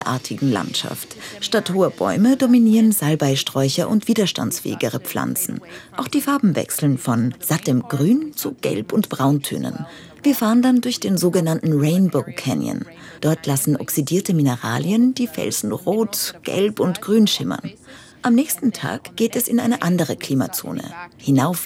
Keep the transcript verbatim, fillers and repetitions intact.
artigen Landschaft. Statt hoher Bäume dominieren Salbeisträucher und widerstandsfähigere Pflanzen. Auch die Farben wechseln von sattem Grün zu Gelb- und Brauntönen. Wir fahren dann durch den sogenannten Rainbow Canyon. Dort lassen oxidierte Mineralien die Felsen rot, gelb und grün schimmern. Am nächsten Tag geht es in eine andere Klimazone, hinauf